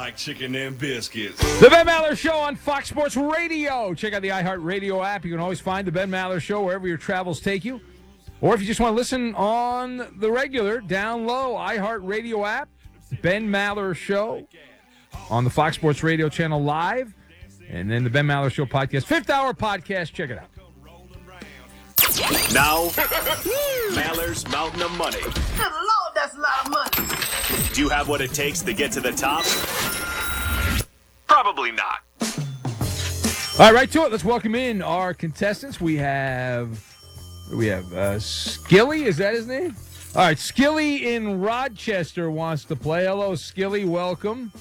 like chicken and biscuits. The Ben Maller Show on Fox Sports Radio. Check out the iHeartRadio app. You can always find the Ben Maller Show wherever your travels take you. Or if you just want to listen on the regular, down low, iHeartRadio app, Ben Maller Show on the Fox Sports Radio channel live. And then the Ben Maller Show podcast, 5th hour podcast. Check it out. Now, Maller's Mountain of Money. Good Lord, that's a lot of money. Do you have what it takes to get to the top? Probably not. All right, right to it. Let's welcome in our contestants. We have Skilly. Is that his name? All right, Skilly in Rochester wants to play. Hello, Skilly. Welcome.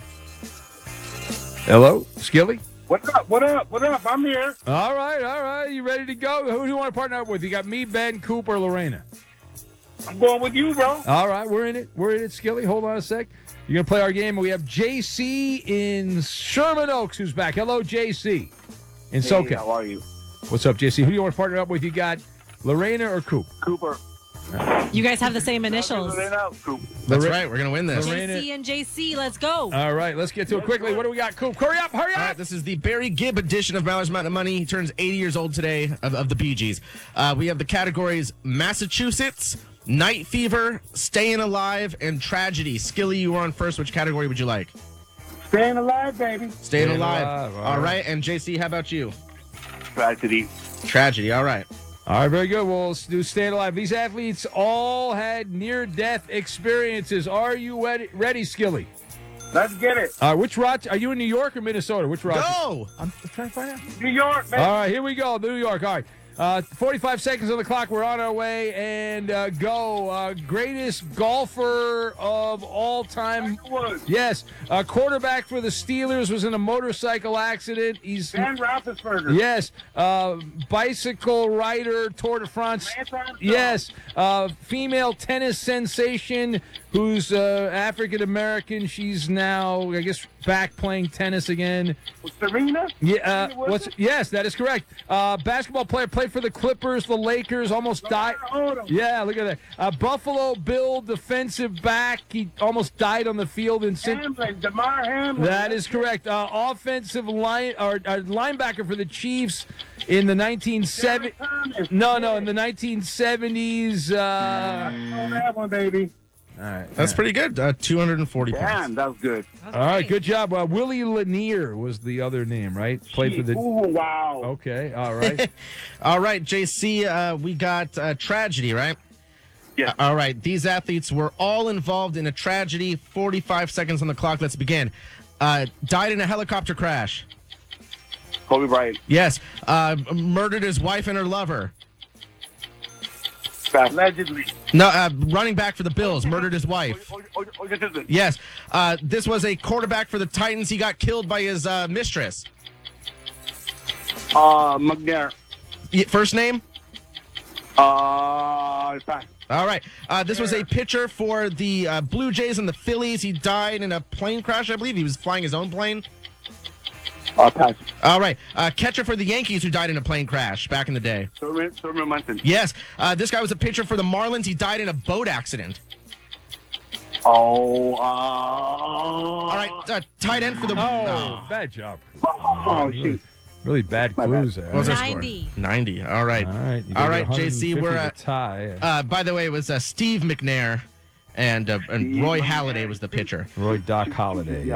Hello, Skilly. What's up? What up? What up? I'm here. All right. You ready to go? Who do you want to partner up with? You got me, Ben, Cooper, Lorena. I'm going with you, bro. All right, we're in it, Skilly. Hold on a sec. You're going to play our game. We have JC in Sherman Oaks who's back. Hello, JC in SoCal. Hey, how are you? What's up, JC? Who do you want to partner up with? You got Lorena or Coop? Cooper. You guys have the same initials. That's right. We're going to win this. Lorena. JC and JC, let's go. All right, let's get to it quickly. What do we got, Coop? Hurry up. All right, this is the Barry Gibb edition of Maller's Mountain of Money. He turns 80 years old today of the Bee Gees. We have the categories Massachusetts, Night Fever, Staying Alive, and Tragedy. Skilly, you were on first. Which category would you like? Staying alive, baby. Staying alive. All right. And JC, how about you? Tragedy. Tragedy. All right. All right, very good. We'll do Staying Alive. These athletes all had near-death experiences. Are you ready, Skilly? Let's get it. Which are you in New York or Minnesota? Which Rochester? Go! I'm trying to find out. New York, man. All right, here we go. New York. All right. 45 seconds on the clock. We're on our way. And go. Greatest golfer of all time. Yes. Quarterback for the Steelers was in a motorcycle accident. He's Ben Roethlisberger. Yes. Bicycle rider, Tour de France. Yes. Female tennis sensation who's African-American. She's now, I guess, back playing tennis again. Serena? Yeah. Yes, that is correct. Basketball player played for the Clippers, the Lakers, almost died. Yeah, look at that. Buffalo Bill defensive back. He almost died on the field in Hamlin, DeMar Hamlin. That is correct. Offensive linebacker for the Chiefs in the 1970s. No, in the 1970s. That one, baby. All right. That's pretty good. 240 points. Damn, that was good. All right, good job. Willie Lanier was the other name, right? Played for the. Ooh, wow. Okay, all right. All right, JC, we got tragedy, right? Yeah. All right, these athletes were all involved in a tragedy. 45 seconds on the clock. Let's begin. Died in a helicopter crash. Kobe Bryant. Yes. Murdered his wife and her lover. Allegedly. No, running back for the Bills. Murdered his wife. Yes. This was a quarterback for the Titans. He got killed by his mistress. McNair. First name? Pass. All right. This was a pitcher for the Blue Jays and the Phillies. He died in a plane crash, I believe. He was flying his own plane. Pass. All right. Catcher for the Yankees who died in a plane crash back in the day. Thurman Munson. Yes. This guy was a pitcher for the Marlins. He died in a boat accident. All right. Tight end for the... Bad job. Oh, shoot. Really bad clues there. What was our score? 90. All right. All right, JC, we're at tie. by the way, it was Steve McNair and Roy Halladay was the pitcher. Roy Doc Holliday.